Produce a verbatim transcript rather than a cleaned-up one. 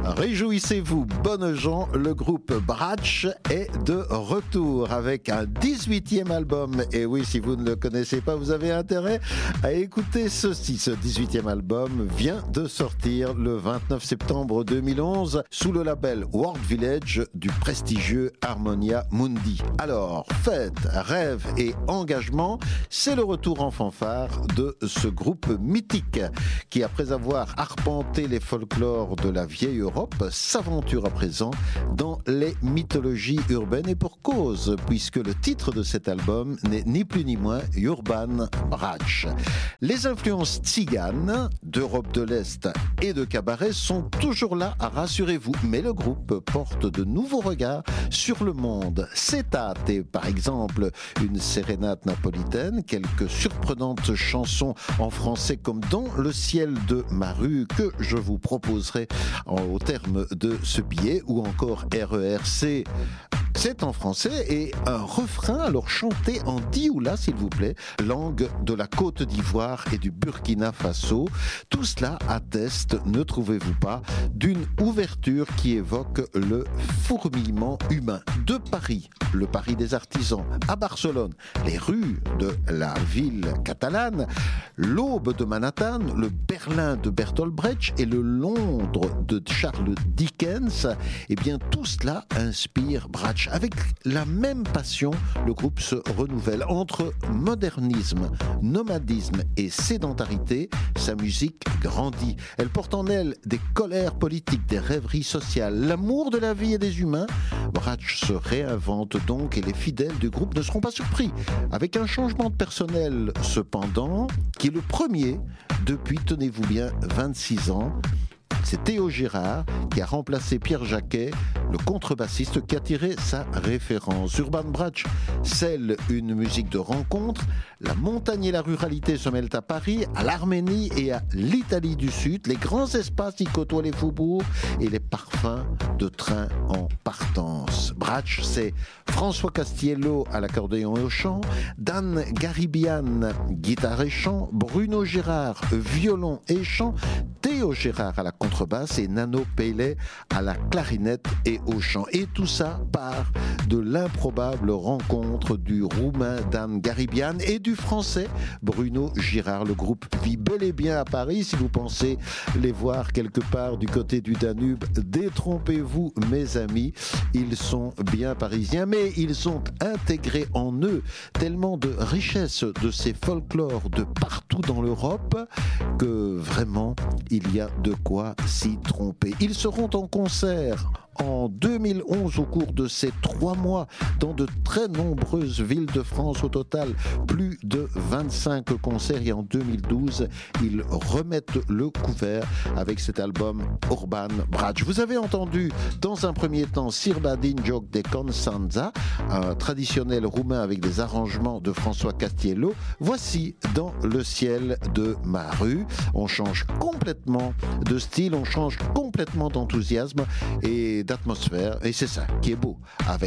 Réjouissez-vous, bonnes gens, le groupe Bratch est de retour avec un dix-huitième album. Et oui, si vous ne le connaissez pas, vous avez intérêt à écouter ceci. Ce dix-huitième album vient de sortir le vingt-neuf septembre deux mille onze sous le label World Village du prestigieux Harmonia Mundi. Alors, fête, rêve et engagement, c'est le retour en fanfare de ce groupe mythique qui, après avoir arpenté les folklores de la vieille Europe, s'aventure à présent dans les mythologies urbaines, et pour cause, puisque le titre de cet album n'est ni plus ni moins Urban Bratch. Les influences tziganes d'Europe de l'Est et de cabaret sont toujours là, rassurez-vous, mais le groupe porte de nouveaux regards sur le monde. Setate, par exemple, une sérénade napolitaine, quelques surprenantes chansons en français comme Dans le ciel de ma rue, que je vous proposerai au terme de ce billet, ou encore R E R C, c'est en français, et un refrain alors chanté en dioula, s'il vous plaît, langue de la Côte d'Ivoire et du Burkina Faso. Tout cela atteste, ne trouvez-vous pas, d'une ouverture qui évoque le fourmillement humain. De Paris, le Paris des artisans, à Barcelone, les rues de la ville catalane, l'aube de Manhattan, le Berlin de Bertolt Brecht et le Londres de Charles Dickens, eh bien tout cela inspire Bratch. Avec la même passion, le groupe se renouvelle. Entre modernisme, nomadisme et sédentarité, sa musique grandit. Elle porte en elle des colères politiques, des rêveries sociales, l'amour de la vie et des humains. Bratch se réinvente donc, et les fidèles du groupe ne seront pas surpris. Avec un changement de personnel cependant, qui est le premier depuis, tenez-vous bien, vingt-six ans. C'est Théo Girard qui a remplacé Pierre Jacquet, le contrebassiste, qui a tiré sa référence. Urban Bratch scelle une musique de rencontre. La montagne et la ruralité se mêlent à Paris, à l'Arménie et à l'Italie du Sud. Les grands espaces y côtoient les faubourgs et les parfums de train en partance. Bratch, c'est François Castiello à l'accordéon et au chant, Dan Garibian, guitare et chant, Bruno Girard, violon et chant, Théo Girard à la contrebasse et Nano Pele à la clarinette et au chant. Et tout ça part de l'improbable rencontre du roumain Dan Garibian et du français Bruno Girard. Le groupe vit bel et bien à Paris. Si vous pensez les voir quelque part du côté du Danube, détrompez-vous, mes amis, ils sont bien parisiens, mais ils ont intégré en eux tellement de richesse de ces folklores de partout dans l'Europe que vraiment il y a de quoi s'y tromper. Ils seront en concert en deux mille onze au cours de ces trois mois dans de très nombreuses villes de France. Au total, plus de vingt-cinq concerts, et en deux mille douze, ils remettent le couvert avec cet album Urban Bratch. Vous avez entendu dans un premier temps Sirbadin Jog de Constanza, un traditionnel roumain avec des arrangements de François Castiello. Voici Dans le ciel de ma rue. On change complètement de style, on change complètement d'enthousiasme et d'atmosphère, et c'est ça qui est beau avec